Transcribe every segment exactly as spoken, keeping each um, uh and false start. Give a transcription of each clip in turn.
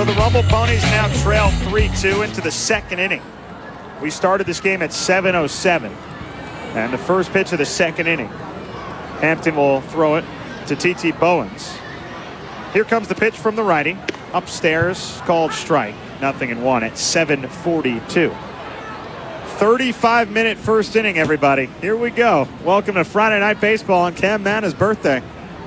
So the Rumble Ponies now trail three two into the second inning. We started this game at seven oh seven. And the first pitch of the second inning. Hampton will throw it to T T Bowens. Here comes the pitch from the righty. Upstairs, called strike. Nothing in one at seven forty-two. thirty-five minute first inning, everybody. Here we go. Welcome to Friday Night Baseball on Cam Manna's birthday.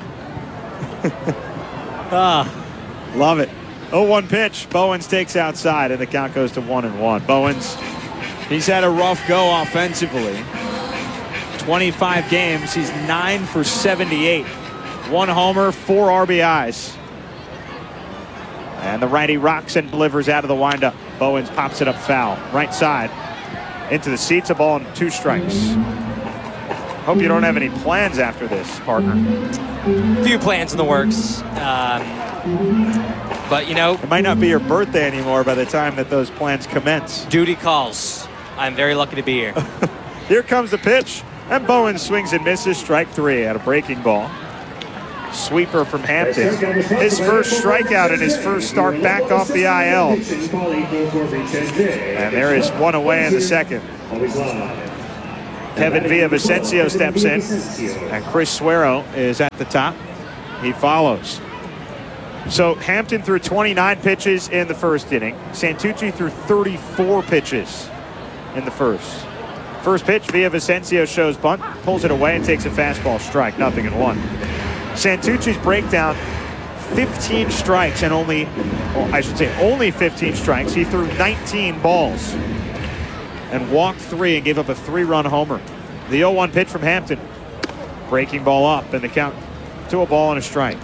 ah, love it. oh one pitch. Bowens takes outside, and the count goes to one and one. Bowens, he's had a rough go offensively. twenty-five games. He's nine for seventy-eight. One homer, four R B Is. And the righty rocks and delivers out of the windup. Bowens pops it up foul. Right side. Into the seats. A ball and two strikes. Hope you don't have any plans after this, partner. Few plans in the works. Um, but, you know. It might not be your birthday anymore by the time that those plans commence. Duty calls. I'm very lucky to be here. Here comes the pitch. And Bowens swings and misses. Strike three at a breaking ball. Sweeper from Hampton. His first strikeout in his first start back off the I L. And there is one away in the second. Kevin Villavicencio steps in. And Chris Suero is at the top. He follows. So Hampton threw twenty-nine pitches in the first inning. Santucci threw thirty-four pitches in the first. First pitch, Villavicencio shows bunt, pulls it away and takes a fastball strike. Nothing in one. Santucci's breakdown, fifteen strikes and only, well, I should say only fifteen strikes. He threw nineteen balls and walked three and gave up a three-run homer. The oh one pitch from Hampton. Breaking ball up and the count to a ball and a strike.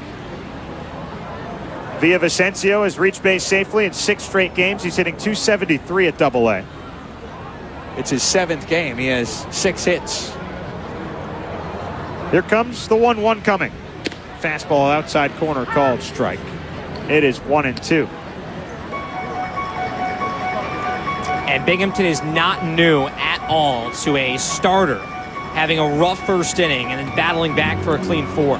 Villavicencio has reached base safely in six straight games. He's hitting two seventy-three at Double A. It's his seventh game. He has six hits. Here comes the one one coming. Fastball outside corner called strike. It is one and two. And Binghamton is not new at all to a starter having a rough first inning and then battling back for a clean four.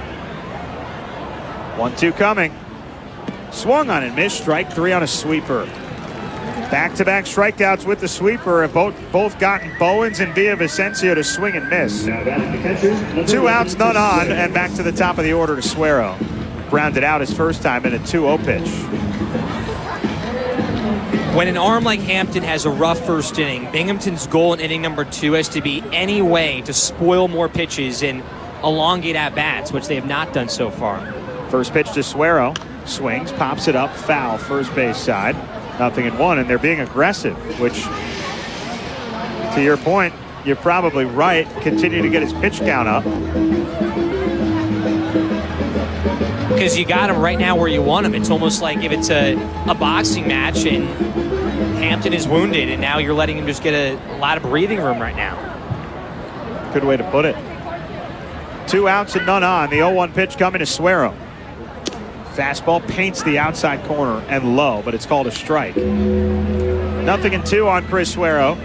one two coming. Swung on and missed. Strike three on a sweeper. Back-to-back strikeouts with the sweeper have both, both gotten Bowens and Villavicencio to swing and miss. Two outs, none on, and back to the top of the order to Suero. Grounded out his first time in a two oh pitch. When an arm like Hampton has a rough first inning, Binghamton's goal in inning number two has to be any way to spoil more pitches and elongate at-bats, which they have not done so far. First pitch to Suero. Swings, pops it up, foul, first base side. Nothing in one, and they're being aggressive, which, to your point, you're probably right. Continue to get his pitch count up. Because you got him right now where you want him. It's almost like if it's a, a boxing match and Hampton is wounded, and now you're letting him just get a, a lot of breathing room right now. Good way to put it. Two outs and none on. The oh one pitch coming to Suero. Fastball paints the outside corner and low, but it's called a strike. Nothing in two on Chris Suero.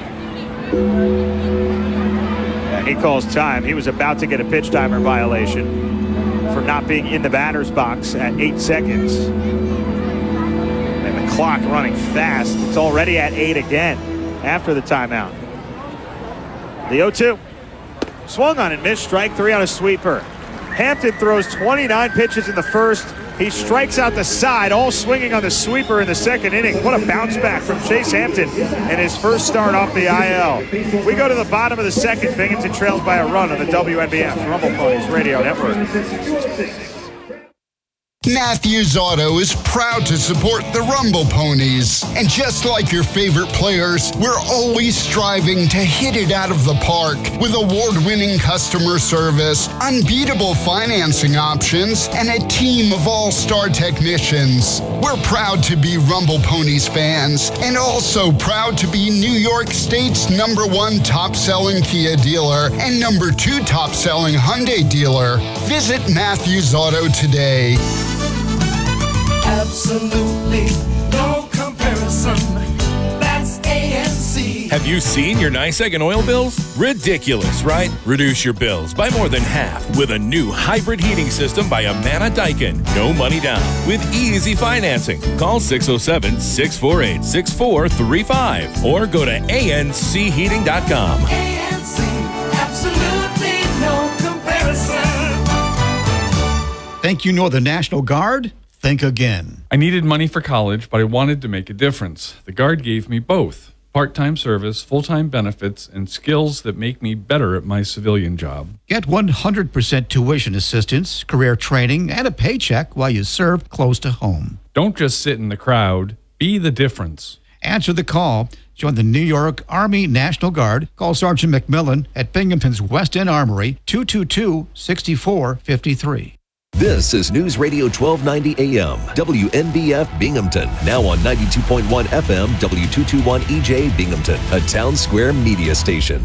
And he calls time. He was about to get a pitch timer violation for not being in the batter's box at eight seconds. And the clock running fast. It's already at eight again after the timeout. The oh two. Swung on and missed. Strike three on a sweeper. Hampton throws twenty-nine pitches in the first. He strikes out the side, all swinging on the sweeper in the second inning. What a bounce back from Chase Hampton in his first start off the I L. We go to the bottom of the second. Binghamton trails by a run on the W N B F Rumble Ponies Radio Network. Matthews Auto is proud to support the Rumble Ponies. And just like your favorite players, we're always striving to hit it out of the park with award-winning customer service, unbeatable financing options, and a team of all-star technicians. We're proud to be Rumble Ponies fans and also proud to be New York State's number one top-selling Kia dealer and number two top-selling Hyundai dealer. Visit Matthews Auto today. Absolutely no comparison. That's A N C. Have you seen your NYSEG and oil bills? Ridiculous, right? Reduce your bills by more than half with a new hybrid heating system by Amana Daikin. No money down with easy financing. Call six oh seven, six four eight, six four three five or go to A N C heating dot com. A N C, absolutely no comparison. Thank you, Northern National Guard. Think again. I needed money for college, but I wanted to make a difference. The Guard gave me both. Part-time service, full-time benefits, and skills that make me better at my civilian job. Get one hundred percent tuition assistance, career training, and a paycheck while you serve close to home. Don't just sit in the crowd. Be the difference. Answer the call. Join the New York Army National Guard. Call Sergeant McMillan at Binghamton's West End Armory, two two two, six four five three. This is News Radio twelve ninety A M, W N B F Binghamton, now on ninety-two point one F M, W two twenty-one E J Binghamton, a Town Square media station.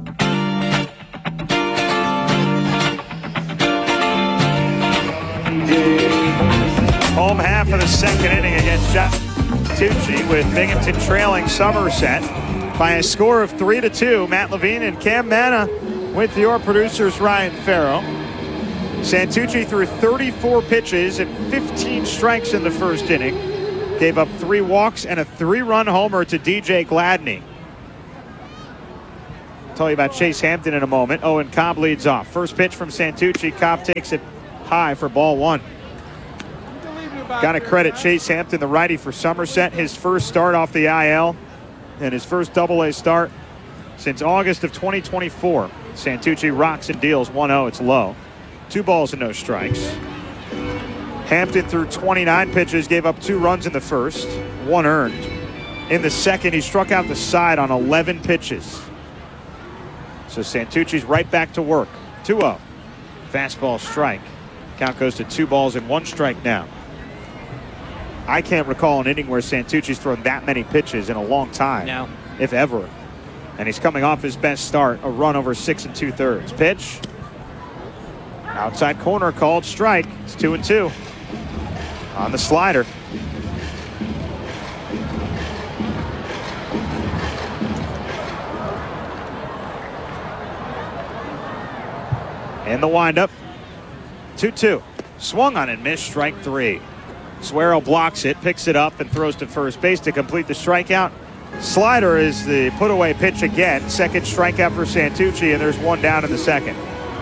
Home half of the second inning against John Tucci with Binghamton trailing Somerset by a score of three to two. Matt Levine and Cam Manna with your producers Ryan Farrow. Santucci threw thirty-four pitches and fifteen strikes in the first inning. Gave up three walks and a three-run homer to D J Gladney. I'll tell you about Chase Hampton in a moment. Owen Cobb leads off. First pitch from Santucci. Cobb takes it high for ball one. Got to credit Chase Hampton, the righty for Somerset. His first start off the I L and his first double A start since August of twenty twenty-four. Santucci rocks and deals one oh. It's low. Two balls and no strikes. Hampton threw twenty-nine pitches, gave up two runs in the first, one earned. In the second, he struck out the side on eleven pitches. So Santucci's right back to work. two oh. Fastball strike. Count goes to two balls and one strike now. I can't recall an inning where Santucci's thrown that many pitches in a long time. No. If ever. And he's coming off his best start, a run over six and two-thirds. Pitch. Outside corner called strike. It's two and two. On the slider. And the windup. two two. Swung on and missed, strike three. Suero blocks it, picks it up, and throws to first base to complete the strikeout. Slider is the put-away pitch again. Second strikeout for Santucci, and there's one down in the second.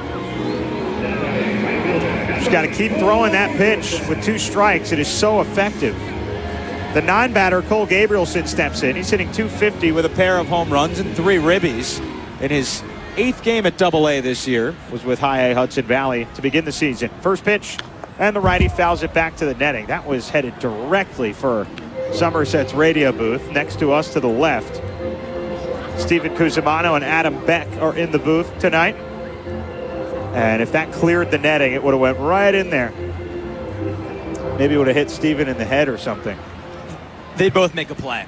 Just got to keep throwing that pitch with two strikes. It is so effective. The nine batter, Cole Gabrielson, steps in. He's hitting two fifty with a pair of home runs and three ribbies. In his eighth game at Double A this year was with High A Hudson Valley to begin the season. First pitch, and the righty fouls it back to the netting. That was headed directly for Somerset's radio booth. Next to us to the left, Stephen Cusimano and Adam Beck are in the booth tonight. And if that cleared the netting, it would have went right in there. Maybe it would have hit Stephen in the head or something. They'd both make a play.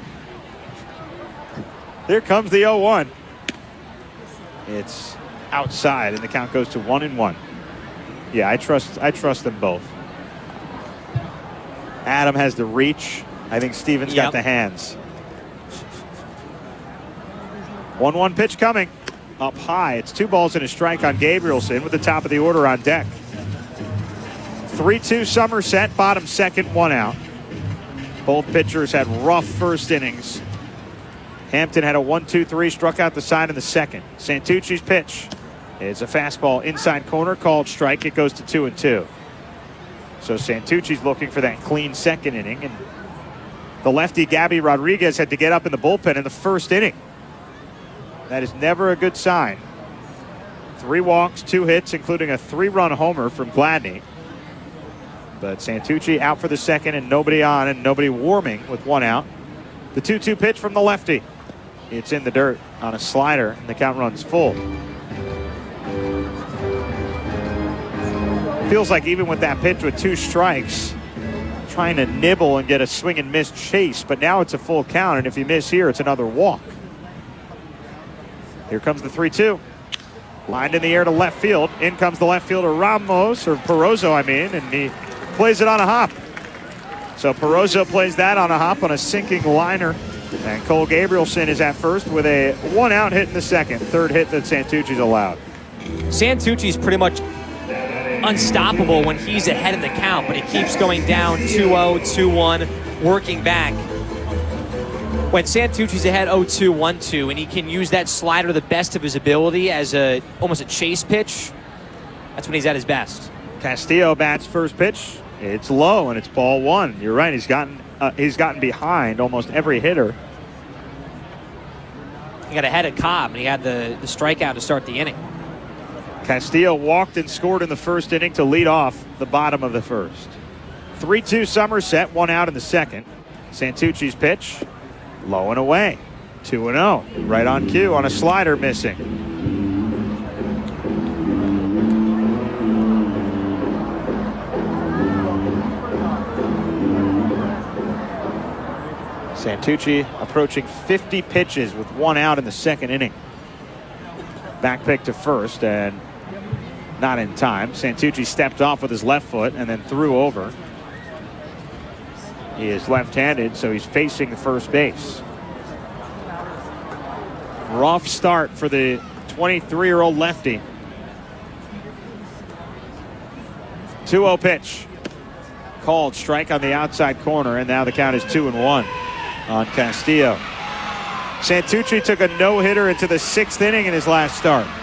Here comes the oh one. It's outside, and the count goes to one and one. Yeah, I trust I trust them both. Adam has the reach. I think Stephen's Yep. got the hands. one one pitch coming. Up high. It's two balls and a strike on Gabrielson with the top of the order on deck. three two Somerset, bottom second, one out. Both pitchers had rough first innings. Hampton had a one two three, struck out the side in the second. Santucci's pitch is a fastball inside corner, called strike. It goes to two and two. So Santucci's looking for that clean second inning, and the lefty Gabby Rodriguez had to get up in the bullpen in the first inning. That is never a good sign. Three walks, two hits, including a three-run homer from Gladney. But Santucci out for the second and nobody on and nobody warming with one out. The two two pitch from the lefty. It's in the dirt on a slider, and the count runs full. Feels like even with that pitch with two strikes, trying to nibble and get a swing and miss chase, but now it's a full count, and if you miss here, it's another walk. Here comes the three two. Lined in the air to left field. In comes the left fielder Ramos, or Perozzo, I mean, and he plays it on a hop. So Perozzo plays that on a hop on a sinking liner And Cole Gabrielson is at first with a one-out hit in the second. Third hit that Santucci's allowed. Santucci's pretty much unstoppable when he's ahead in the count, but he keeps going down two oh, two one, working back. When Santucci's ahead oh two, one two, and he can use that slider to the best of his ability as a almost a chase pitch, that's when he's at his best. Castillo bats first pitch. It's low, and it's ball one. You're right. He's gotten uh, he's gotten behind almost every hitter. He got ahead of Cobb, and he had the, the strikeout to start the inning. Castillo walked and scored in the first inning to lead off the bottom of the first. three two Somerset, one out in the second. Santucci's pitch, low and away. two and oh, right on cue on a slider missing. Santucci approaching fifty pitches with one out in the second inning. Back pick to first and not in time. Santucci stepped off with his left foot and then threw over. He is left-handed, so he's facing the first base. Rough start for the twenty-three-year-old lefty. two oh pitch. Called, strike on the outside corner, and now the count is two and one on Castillo. Santucci took a no-hitter into the sixth inning in his last start.